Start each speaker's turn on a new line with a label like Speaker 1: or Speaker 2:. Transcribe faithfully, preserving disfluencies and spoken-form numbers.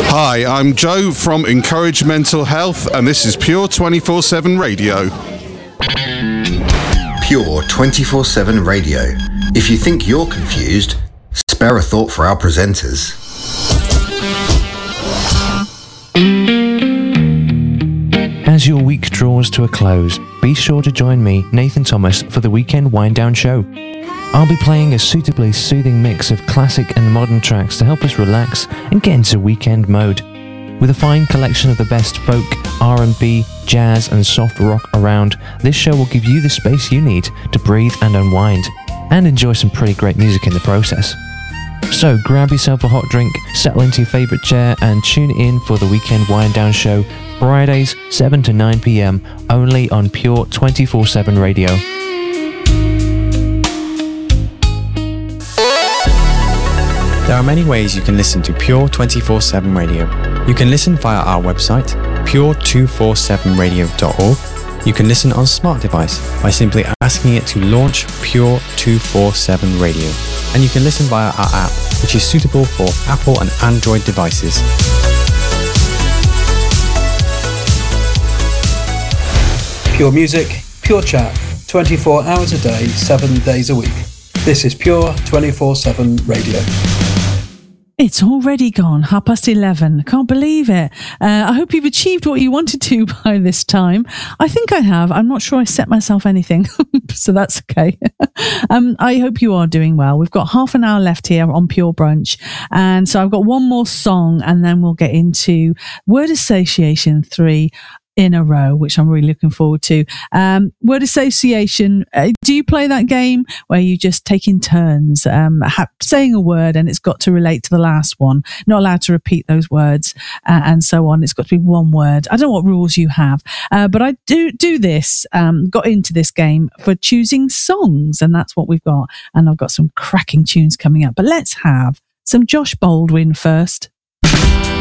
Speaker 1: Hi, I'm Joe from Encourage Mental Health, and this is Pure twenty-four seven Radio.
Speaker 2: Pure twenty-four seven Radio. If you think you're confused, spare a thought for our presenters.
Speaker 3: As your week draws to a close, be sure to join me, Nathan Thomas, for the Weekend Wind Down Show. I'll be playing a suitably soothing mix of classic and modern tracks to help us relax and get into weekend mode. With a fine collection of the best folk, R and B, jazz and soft rock around, this show will give you the space you need to breathe and unwind, and enjoy some pretty great music in the process. So grab yourself a hot drink, settle into your favourite chair and tune in for the Weekend Wind Down Show, Fridays seven to nine p.m, only on Pure twenty-four seven Radio.
Speaker 4: There are many ways you can listen to Pure twenty-four seven Radio. You can listen via our website, pure two four seven radio dot org. You can listen on a smart device by simply asking it to launch Pure two four seven Radio. And you can listen via our app, which is suitable for Apple and Android devices.
Speaker 5: Pure music, pure chat, twenty-four hours a day, seven days a week. This is Pure twenty-four seven Radio.
Speaker 6: It's already gone, half past eleven. Can't believe it. Uh, I hope you've achieved what you wanted to by this time. I think I have. I'm not sure I set myself anything, so that's okay. um, I hope you are doing well. We've got half an hour left here on Pure Brunch. And so I've got one more song and then we'll get into Word Association three in a row, which I'm really looking forward to. Um, word association. Uh, do you play that game where you just take in turns, um, ha- saying a word and it's got to relate to the last one? Not allowed to repeat those words uh, and so on. It's got to be one word. I don't know what rules you have, uh, but I do do this. Um, got into this game for choosing songs, and that's what we've got. And I've got some cracking tunes coming up. But let's have some Josh Baldwin first.